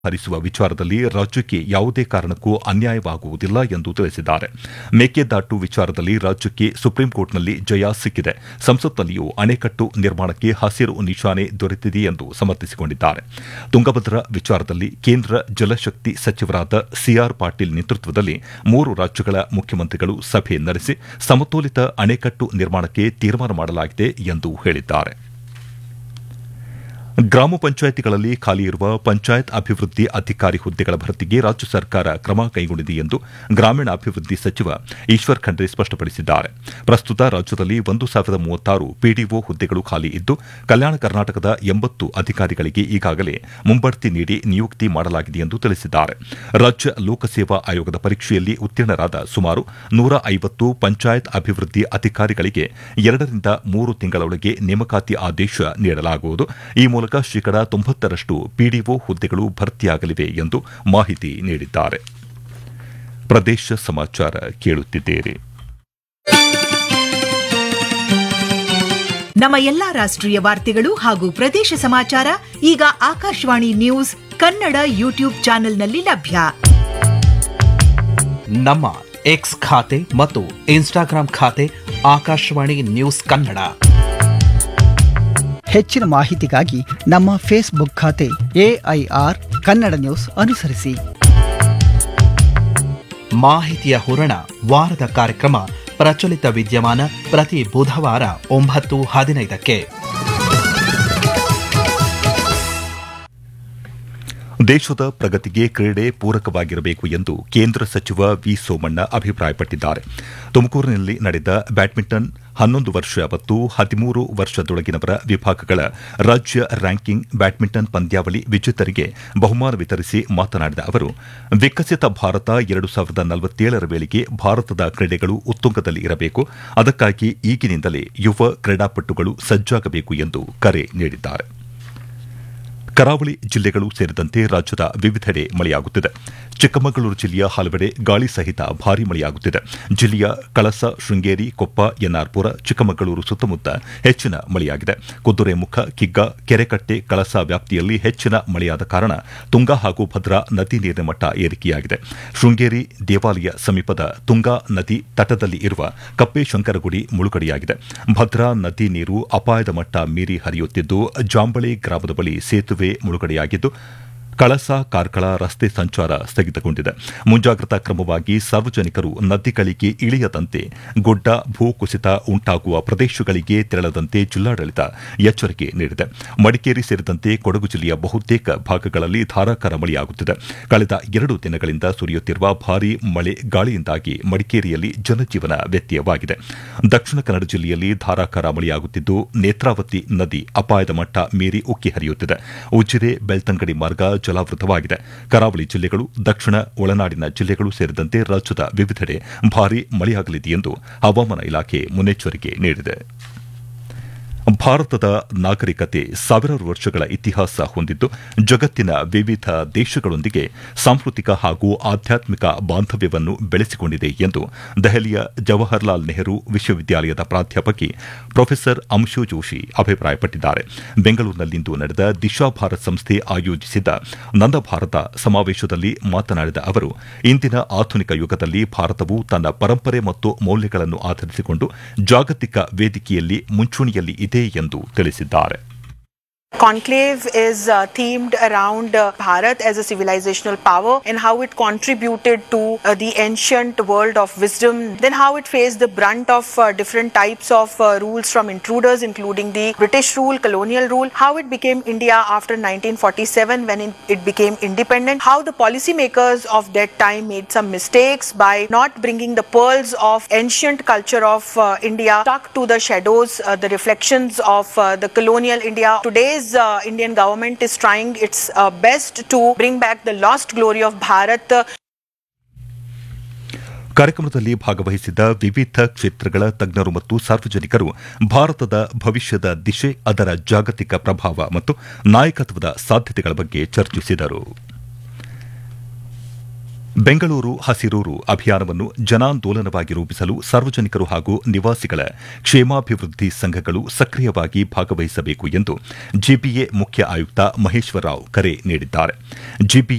ಹರಿಸುವ ವಿಚಾರದಲ್ಲಿ ರಾಜ್ಯಕ್ಕೆ ಯಾವುದೇ ಕಾರಣಕ್ಕೂ ಅನ್ಯಾಯವಾಗುವುದಿಲ್ಲ ಎಂದು ತಿಳಿಸಿದ್ದಾರೆ. ಮೇಕೆದಾಟು ವಿಚಾರದಲ್ಲಿ ರಾಜ್ಯಕ್ಕೆ ಸುಪ್ರೀಂಕೋರ್ಟ್ನಲ್ಲಿ ಜಯ ಸಿಕ್ಕಿದೆ. ಸಂಸತ್ನಲ್ಲಿಯೂ ಅಣೆಕಟ್ಟು ನಿರ್ಮಾಣಕ್ಕೆ ಹಸಿರು ನಿಶಾನೆ ದೊರೆತಿದೆ ಎಂದು ಸಮರ್ಥಿಸಿಕೊಂಡಿದ್ದಾರೆ. ತುಂಗಭದ್ರಾ ವಿಚಾರದಲ್ಲಿ ಕೇಂದ್ರ ಜಲಶಕ್ತಿ ಸಚಿವರಾದ ಸಿಆರ್ ಪಾಟೀಲ್ ನೇತೃತ್ವದಲ್ಲಿ 3 ರಾಜ್ಯಗಳ ಮುಖ್ಯಮಂತ್ರಿಗಳು ಸಭೆ ನಡೆಸಿ ಸಮತೋಲಿತ ಅಣೆಕಟ್ಟು ನಿರ್ಮಾಣಕ್ಕೆ ತೀರ್ಮಾನ ಮಾಡಲಾಗಿದೆ ಎಂದು ಹೇಳಿದ್ದಾರೆ. ಗ್ರಾಮ ಪಂಚಾಯಿತಿಗಳಲ್ಲಿ ಖಾಲಿ ಇರುವ ಪಂಚಾಯತ್ ಅಭಿವೃದ್ಧಿ ಅಧಿಕಾರಿ ಹುದ್ದೆಗಳ ಭರ್ತಿಗೆ ರಾಜ್ಯ ಸರ್ಕಾರ ಕ್ರಮ ಕೈಗೊಂಡಿದೆ ಎಂದು ಗ್ರಾಮೀಣಾಭಿವೃದ್ಧಿ ಸಚಿವ ಈಶ್ವರ್ ಖಂಡ್ರೆ ಸ್ಪಷ್ಟಪಡಿಸಿದ್ದಾರೆ. ಪ್ರಸ್ತುತ ರಾಜ್ಯದಲ್ಲಿ 1036 ಪಿಡಿಒ ಹುದ್ದೆಗಳು ಖಾಲಿ ಇದ್ದು, ಕಲ್ಯಾಣ ಕರ್ನಾಟಕದ 80 ಅಧಿಕಾರಿಗಳಿಗೆ ಈಗಾಗಲೇ ಮುಂಬಡ್ತಿ ನೀಡಿ ನಿಯುಕ್ತಿ ಮಾಡಲಾಗಿದೆ ಎಂದು ತಿಳಿಸಿದ್ದಾರೆ. ರಾಜ್ಯ ಲೋಕಸೇವಾ ಆಯೋಗದ ಪರೀಕ್ಷೆಯಲ್ಲಿ ಉತ್ತೀರ್ಣರಾದ ಸುಮಾರು 150 ಪಂಚಾಯತ್ ಅಭಿವೃದ್ಧಿ ಅಧಿಕಾರಿಗಳಿಗೆ 2 ರಿಂದ 3 ತಿಂಗಳೊಳಗೆ ನೇಮಕಾತಿ ಆದೇಶ ನೀಡಲಾಗುವುದು. ಈ ಮೂಲಕ ಶೇಕಡಾ 90ರಷ್ಟು ಪಿಡಿಒ ಹುದ್ದೆಗಳು ಭರ್ತಿಯಾಗಲಿವೆ ಎಂದು ಮಾಹಿತಿ ನೀಡಿದ್ದಾರೆ. ಪ್ರದೇಶ ಸಮಾಚಾರ ಕೇಳುತ್ತಿದ್ದೀರಿ. ನಮ್ಮ ಎಲ್ಲಾ ರಾಷ್ಟ್ರೀಯ ವಾರ್ತೆಗಳು ಹಾಗೂ ಪ್ರದೇಶ ಸಮಾಚಾರ ಈಗ ಆಕಾಶವಾಣಿ ನ್ಯೂಸ್ ಕನ್ನಡ ಯೂಟ್ಯೂಬ್ ಚಾನೆಲ್ನಲ್ಲಿ ಲಭ್ಯ. ನಮ್ಮ ಎಕ್ಸ್ ಖಾತೆ ಮತ್ತು ಇನ್ಸ್ಟಾಗ್ರಾಂ ಖಾತೆ ಆಕಾಶವಾಣಿ ನ್ಯೂಸ್ ಕನ್ನಡ. ಹೆಚ್ಚಿನ ಮಾಹಿತಿಗಾಗಿ ನಮ್ಮ ಫೇಸ್ಬುಕ್ ಖಾತೆ ಎಐಆರ್ ಕನ್ನಡ ನ್ಯೂಸ್ ಅನುಸರಿಸಿ. ಮಾಹಿತಿಯ ಹೂರಣ ವಾರದ ಕಾರ್ಯಕ್ರಮ ಪ್ರಚಲಿತ ವಿದ್ಯಮಾನ ಪ್ರತಿ ಬುಧವಾರ 9:15ಕ್ಕೆ. ದೇಶದ ಪ್ರಗತಿಗೆ ಕ್ರೀಡೆ ಪೂರಕವಾಗಿರಬೇಕು ಎಂದು ಕೇಂದ್ರ ಸಚಿವ ವಿ ಸೋಮಣ್ಣ ಅಭಿಪ್ರಾಯಪಟ್ಟಿದ್ದಾರೆ. ತುಮಕೂರಿನಲ್ಲಿ ನಡೆದ ಬ್ಯಾಡ್ಮಿಂಟನ್ 11 ವರ್ಷ ಮತ್ತು 13 ವರ್ಷದೊಳಗಿನವರ ವಿಭಾಗಗಳ ರಾಜ್ಯ ರ್ಯಾಂಕಿಂಗ್ ಬ್ಯಾಡ್ಮಿಂಟನ್ ಪಂದ್ಯಾವಳಿ ವಿಜೇತರಿಗೆ ಬಹುಮಾನ ವಿತರಿಸಿ ಮಾತನಾಡಿದ ಅವರು, ವಿಕಸಿತ ಭಾರತ 2047ರ ವೇಳೆಗೆ ಭಾರತದ ಕ್ರೀಡೆಗಳು ಉತ್ತುಂಗದಲ್ಲಿ ಇರಬೇಕು. ಅದಕ್ಕಾಗಿ ಈಗಿನಿಂದಲೇ ಯುವ ಕ್ರೀಡಾಪಟುಗಳು ಸಜ್ಜಾಗಬೇಕು ಎಂದು ಕರೆ ನೀಡಿದ್ದಾರೆ. ಕರಾವಳಿ ಜಿಲ್ಲೆಗಳು ಸೇರಿದಂತೆ ರಾಜ್ಯದ ವಿವಿಧೆಡೆ ಮಳೆಯಾಗುತ್ತಿದೆ. ಚಿಕ್ಕಮಗಳೂರು ಜಿಲ್ಲೆಯ ಹಲವೆಡೆ ಗಾಳಿ ಸಹಿತ ಭಾರೀ ಮಳೆಯಾಗುತ್ತಿದೆ. ಜಿಲ್ಲೆಯ ಕಳಸ, ಶೃಂಗೇರಿ, ಕೊಪ್ಪ, ಎನ್ಆರ್ಪುರ, ಚಿಕ್ಕಮಗಳೂರು ಸುತ್ತಮುತ್ತ ಹೆಚ್ಚಿನ ಮಳೆಯಾಗಿದೆ. ಕುದುರೆಮುಖ, ಕಿಗ್ಗ, ಕೆರೆಕಟ್ಟೆ, ಕಳಸ ವ್ಯಾಪ್ತಿಯಲ್ಲಿ ಹೆಚ್ಚಿನ ಮಳೆಯಾದ ಕಾರಣ ತುಂಗಾ ಹಾಗೂ ಭದ್ರಾ ನದಿ ನೀರಿನ ಮಟ್ಟ ಏರಿಕೆಯಾಗಿದೆ. ಶೃಂಗೇರಿ ದೇವಾಲಯ ಸಮೀಪದ ತುಂಗಾ ನದಿ ತಟದಲ್ಲಿ ಇರುವ ಕಪ್ಪೇಶಂಕರಗುಡಿ ಮುಳುಗಡೆಯಾಗಿದೆ. ಭದ್ರಾ ನದಿ ನೀರು ಅಪಾಯದ ಮಟ್ಟ ಮೀರಿ ಹರಿಯುತ್ತಿದ್ದು, ಜಾಂಬಳಿ ಗ್ರಾಮದ ಬಳಿ ಸೇತುವೆ ಮುಳುಗಡೆಯಾಗಿದ್ದು, ಕಳಸ ಕಾರ್ಕಳ ರಸ್ತೆ ಸಂಚಾರ ಸ್ಥಗಿತಗೊಂಡಿದೆ. ಮುಂಜಾಗ್ರತಾ ಕ್ರಮವಾಗಿ ಸಾರ್ವಜನಿಕರು ನದಿಗಳಿಗೆ ಇಳಿಯದಂತೆ, ಗುಡ್ಡ ಭೂಕುಸಿತ ಉಂಟಾಗುವ ಪ್ರದೇಶಗಳಿಗೆ ತೆರಳದಂತೆ ಜಿಲ್ಲಾಡಳಿತ ಎಚ್ಚರಿಕೆ ನೀಡಿದೆ. ಮಡಿಕೇರಿ ಸೇರಿದಂತೆ ಕೊಡಗು ಜಿಲ್ಲೆಯ ಬಹುತೇಕ ಭಾಗಗಳಲ್ಲಿ ಧಾರಾಕಾರ ಮಳೆಯಾಗುತ್ತಿದೆ. ಕಳೆದ 2 ದಿನಗಳಿಂದ ಸುರಿಯುತ್ತಿರುವ ಭಾರೀ ಮಳೆ ಗಾಳಿಯಿಂದಾಗಿ ಮಡಿಕೇರಿಯಲ್ಲಿ ಜನಜೀವನ ವ್ಯತ್ಯಯವಾಗಿದೆ. ದಕ್ಷಿಣ ಕನ್ನಡ ಜಿಲ್ಲೆಯಲ್ಲಿ ಧಾರಾಕಾರ ಮಳೆಯಾಗುತ್ತಿದ್ದು, ನೇತ್ರಾವತಿ ನದಿ ಅಪಾಯದ ಮಟ್ಟ ಮೀರಿ ಉಕ್ಕಿ ಹರಿಯುತ್ತಿದೆ. ಉಜಿರೆ ಬೆಳ್ತಂಗಡಿ ಮಾರ್ಗ ಜಲಾವೃತವಾಗಿದೆ. ಕರಾವಳಿ ಜಿಲ್ಲೆಗಳು, ದಕ್ಷಿಣ ಒಳನಾಡಿನ ಜಿಲ್ಲೆಗಳು ಸೇರಿದಂತೆ ರಾಜ್ಯದ ವಿವಿಧೆಡೆ ಭಾರೀ ಮಳೆಯಾಗಲಿದೆ ಎಂದು ಹವಾಮಾನ ಇಲಾಖೆ ಮುನ್ನೆಚ್ಚರಿಕೆ ನೀಡಿದೆ. ಭಾರತದ ನಾಗರಿಕತೆ ಸಾವಿರಾರು ವರ್ಷಗಳ ಇತಿಹಾಸ ಹೊಂದಿದ್ದು, ಜಗತ್ತಿನ ವಿವಿಧ ದೇಶಗಳೊಂದಿಗೆ ಸಾಂಸ್ಕೃತಿಕ ಹಾಗೂ ಆಧ್ಯಾತ್ಮಿಕ ಬಾಂಧವ್ಯವನ್ನು ಬೆಳೆಸಿಕೊಂಡಿದೆ ಎಂದು ದೆಹಲಿಯ ಜವಾಹರ್ಲಾಲ್ ನೆಹರು ವಿಶ್ವವಿದ್ಯಾಲಯದ ಪ್ರಾಧ್ಯಾಪಕಿ ಪ್ರೊಫೆಸರ್ ಅಂಶು ಜೋಶಿ ಅಭಿಪ್ರಾಯಪಟ್ಟಿದ್ದಾರೆ. ಬೆಂಗಳೂರಿನಲ್ಲಿಂದು ನಡೆದ ದಿಶಾ ಭಾರತ್ ಸಂಸ್ಥೆ ಆಯೋಜಿಸಿದ್ದ ನನ್ನ ಭಾರತ ಸಮಾವೇಶದಲ್ಲಿ ಮಾತನಾಡಿದ ಅವರು, ಇಂದಿನ ಆಧುನಿಕ ಯುಗದಲ್ಲಿ ಭಾರತವು ತನ್ನ ಪರಂಪರೆ ಮತ್ತು ಮೌಲ್ಯಗಳನ್ನು ಆಧರಿಸಿಕೊಂಡು ಜಾಗತಿಕ ವೇದಿಕೆಯಲ್ಲಿ ಮುಂಚೂಣಿಯಲ್ಲಿ ಇದೆ ಎಂದು ತಿಳಿಸಿದ್ದಾರೆ. Conclave is themed around Bharat as a civilizational power and how it contributed to the ancient world of wisdom, then how it faced the brunt of different types of rules from intruders, including the British rule, colonial rule, how it became India after 1947 when it became independent, how the policymakers of that time made some mistakes by not bringing the pearls of ancient culture of India, stuck to the shadows, the reflections of the colonial India. Today's Indian government is trying its best to bring back the lost glory of Bharat. ಕಾರ್ಯಕ್ರಮದಲ್ಲಿ ಭಾಗವಹಿಸಿದ್ದ ವಿವಿಧ ಕ್ಷೇತ್ರಗಳ ತಜ್ಞರು ಮತ್ತು ಸಾರ್ವಜನಿಕರು ಭಾರತದ ಭವಿಷ್ಯದ ದಿಶೆ, ಅದರ ಜಾಗತಿಕ ಪ್ರಭಾವ ಮತ್ತು ನಾಯಕತ್ವದ ಸಾಧ್ಯತೆಗಳ ಬಗ್ಗೆ ಚರ್ಚಿಸಿದರು. ಬೆಂಗಳೂರು ಹಸಿರೂರು ಅಭಿಯಾನವನ್ನು ಜನಾಂದೋಲನವಾಗಿ ರೂಪಿಸಲು ಸಾರ್ವಜನಿಕರು ಹಾಗೂ ನಿವಾಸಿಗಳ ಕ್ಷೇಮಾಭಿವೃದ್ಧಿ ಸಂಘಗಳು ಸಕ್ರಿಯವಾಗಿ ಭಾಗವಹಿಸಬೇಕು ಎಂದು ಜಿಬಿಎ ಮುಖ್ಯ ಆಯುಕ್ತ ಮಹೇಶ್ವರ ರಾವ್ ಕರೆ ನೀಡಿದ್ದಾರೆ.